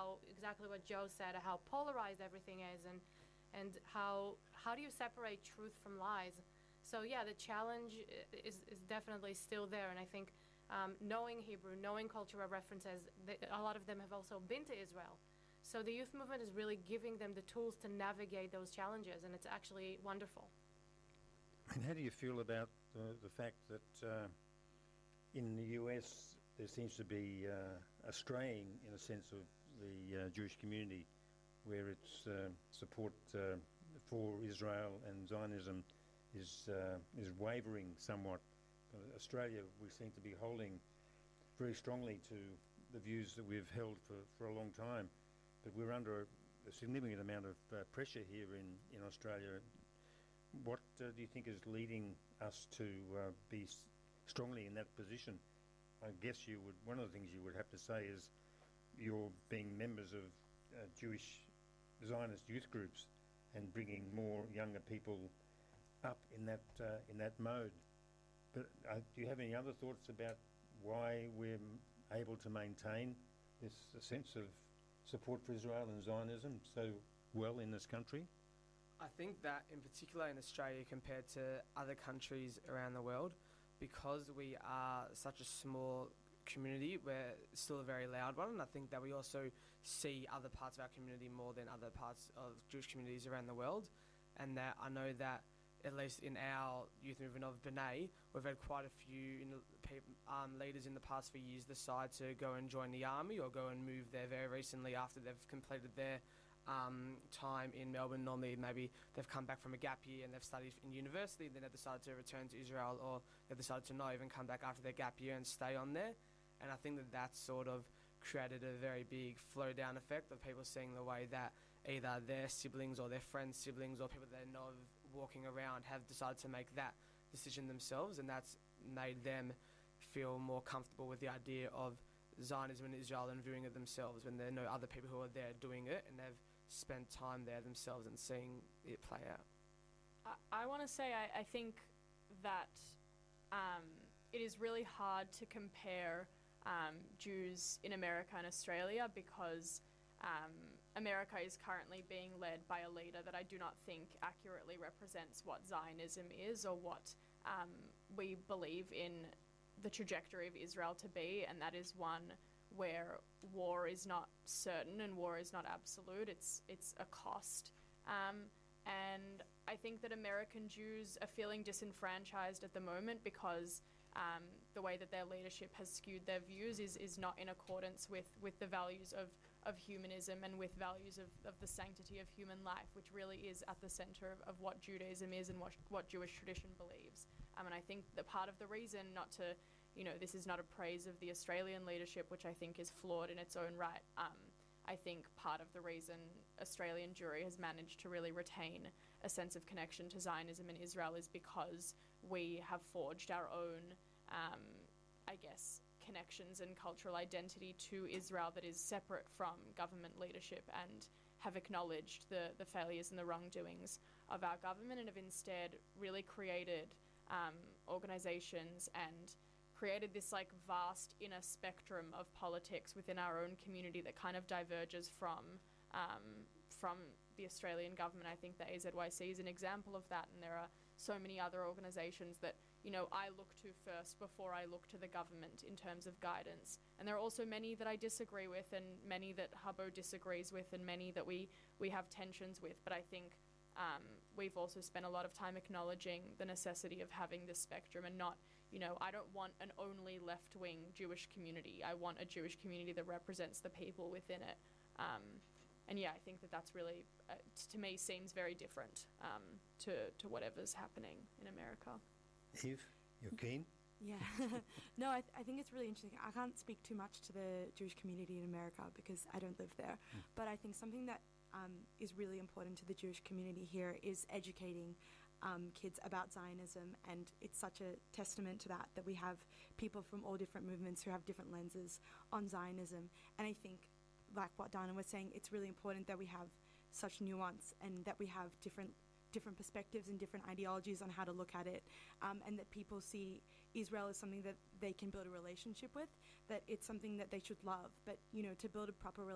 how, exactly what Joe said, how polarized everything is, and how do you separate truth from lies? So yeah, the challenge is definitely still there, and I think knowing Hebrew, knowing cultural references, a lot of them have also been to Israel. So the youth movement is really giving them the tools to navigate those challenges, and it's actually wonderful. And how do you feel about the fact that in the US there seems to be a straying, in a sense, of the Jewish community, where its support for Israel and Zionism is wavering somewhat? Australia, we seem to be holding very strongly to the views that we've held for a long time, but we're under a significant amount of pressure here in Australia. What do you think is leading us to be strongly in that position? I guess you would. One of the things you would have to say is you're being members of Jewish Zionist youth groups and bringing more younger people up in that mode. But do you have any other thoughts about why we're able to maintain this sense of support for Israel and Zionism so well in this country? I think that in particular in Australia compared to other countries around the world, because we are such a small community, we're still a very loud one, and I think that we also see other parts of our community more than other parts of Jewish communities around the world, and that I know that at least in our youth movement of B'nai, we've had quite a few leaders in the past few years decide to go and join the army or go and move there very recently after they've completed their time in Melbourne. Normally maybe they've come back from a gap year and they've studied in university, then they've decided to return to Israel, or they've decided to not even come back after their gap year and stay on there. And I think that that's sort of created a very big flow-down effect of people seeing the way that either their siblings or their friends' siblings or people that they know of walking around have decided to make that decision themselves, and that's made them feel more comfortable with the idea of Zionism in Israel and viewing it themselves when there are no other people who are there doing it and they've spent time there themselves and seeing it play out. I want to say I think that it is really hard to compare Jews in America and Australia because America is currently being led by a leader that I do not think accurately represents what Zionism is or what we believe in the trajectory of Israel to be, and that is one where war is not certain and war is not absolute. It's a cost. And I think that American Jews are feeling disenfranchised at the moment because the way that their leadership has skewed their views is not in accordance with the values of humanism and with values of the sanctity of human life, which really is at the center of what Judaism is and what Jewish tradition believes. And I think that part of the reason, not to, this is not a praise of the Australian leadership, which I think is flawed in its own right. I think part of the reason Australian Jewry has managed to really retain a sense of connection to Zionism in Israel is because we have forged our own, connections and cultural identity to Israel that is separate from government leadership, and have acknowledged the failures and the wrongdoings of our government, and have instead really created organisations and created this vast inner spectrum of politics within our own community that kind of diverges from the Australian government. I think the AZYC is an example of that, and there are so many other organisations that I look to first before I look to the government in terms of guidance. And there are also many that I disagree with, and many that Hubbo disagrees with, and many that we have tensions with. But I think we've also spent a lot of time acknowledging the necessity of having this spectrum and not, I don't want an only left-wing Jewish community. I want a Jewish community that represents the people within it. And yeah, I think that's really, to me, seems very different to whatever's happening in America. Eve, you're keen? Yeah. No, I think it's really interesting. I can't speak too much to the Jewish community in America because I don't live there. But I think something that is really important to the Jewish community here is educating kids about Zionism, and it's such a testament to that we have people from all different movements who have different lenses on Zionism. And I think, like what Dana was saying, it's really important that we have such nuance and that we have different perspectives and different ideologies on how to look at it, and that people see Israel as something that they can build a relationship with, that it's something that they should love, but to build a proper relationship